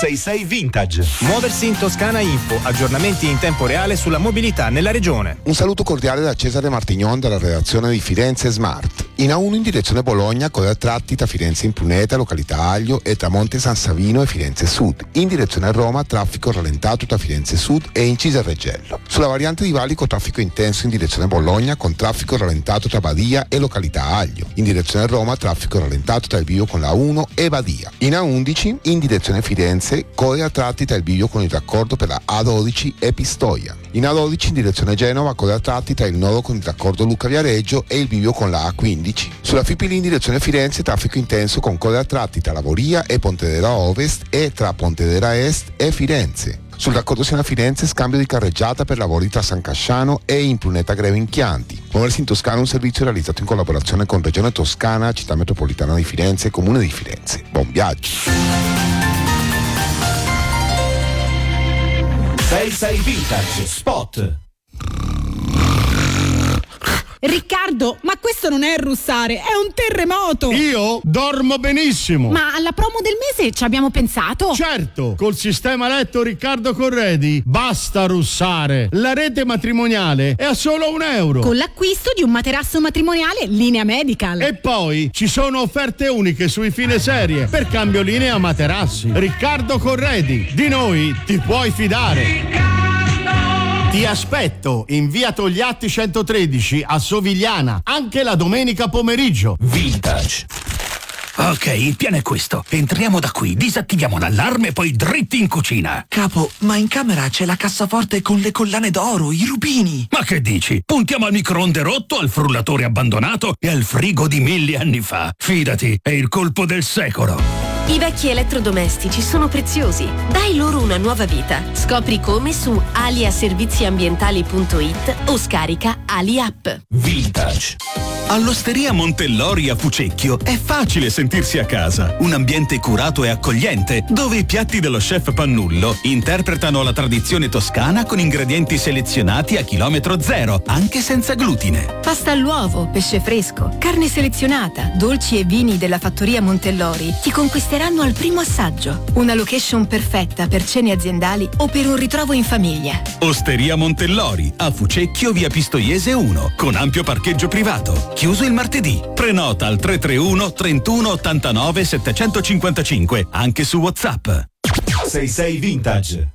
66 Vintage. Muoversi in Toscana Info, aggiornamenti in tempo reale sulla mobilità nella regione. Un saluto cordiale da Cesare Martignon dalla redazione di Firenze Smart. In A1 in direzione Bologna, coda a tratti tra Firenze Impruneta, località Aglio e tra Monte San Savino e Firenze Sud. In direzione Roma, traffico rallentato tra Firenze Sud e Incisa Reggello. Sulla variante di Valico, traffico intenso in direzione Bologna con traffico rallentato tra Badia e località Aglio. In direzione Roma, traffico rallentato tra il bivio con la 1 e Badia. In A11 in direzione Firenze, coda a tratti tra il bivio con il raccordo per la A12 e Pistoia. In A12 in direzione Genova, coda a tratti tra il nodo con il raccordo Lucca Viareggio e il bivio con la A15. Sulla Fipili in direzione Firenze, traffico intenso con coda a tratti tra Lavoria e Pontedera Ovest e tra Pontedera Est e Firenze. Sul raccordo Siena-Firenze, scambio di carreggiata per lavori tra San Casciano e Impruneta Greve in Chianti. Muoversi in Toscana, un servizio realizzato in collaborazione con Regione Toscana, Città Metropolitana di Firenze e Comune di Firenze. Buon viaggio! 66 Vintage Spot. Riccardo, ma questo non è russare, è un terremoto! Io dormo benissimo! Ma alla promo del mese ci abbiamo pensato? Certo! Col sistema letto Riccardo Corredi basta russare! La rete matrimoniale è a solo €1. Con l'acquisto di un materasso matrimoniale linea Medical. E poi ci sono offerte uniche sui fine serie per cambio linea materassi. Riccardo Corredi, di noi ti puoi fidare! Ti aspetto in via Togliatti 113 a Sovigliana, anche la domenica pomeriggio. Vintage. Ok, il piano è questo. Entriamo da qui, disattiviamo l'allarme e poi dritti in cucina. Capo, ma in camera c'è la cassaforte con le collane d'oro, i rubini. Ma che dici? Puntiamo al microonde rotto, al frullatore abbandonato e al frigo di 1000 anni fa. Fidati, è il colpo del secolo. I vecchi elettrodomestici sono preziosi. Dai loro una nuova vita. Scopri come su aliaserviziambientali.it o scarica Ali App. Vintage. All'Osteria Montellori a Fucecchio è facile sentirsi a casa. Un ambiente curato e accogliente, dove i piatti dello chef Pannullo interpretano la tradizione toscana con ingredienti selezionati a chilometro zero, anche senza glutine. Pasta all'uovo, pesce fresco, carne selezionata, dolci e vini della fattoria Montellori ti conquisteranno al primo assaggio. Una location perfetta per cene aziendali o per un ritrovo in famiglia. Osteria Montellori a Fucecchio, via Pistoiese 1, con ampio parcheggio privato. Chiuso il martedì. Prenota al 331 31 89 755, anche su WhatsApp. 66 Vintage.